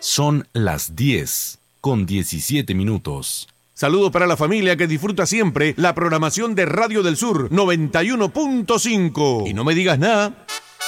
Son las 10:17. Saludos para la familia que disfruta siempre la programación de Radio del Sur 91.5. Y no me digas nada,